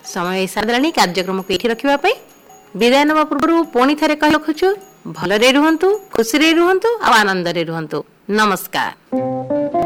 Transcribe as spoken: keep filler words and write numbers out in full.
समय सारे कार्यक्रम को ये रखा विदाय नवा पूर्व पुणी थे कह रखुचु भलरे रुहंतु खुशी रे रुहंतु आ आनंद रे रुहंतु नमस्कार।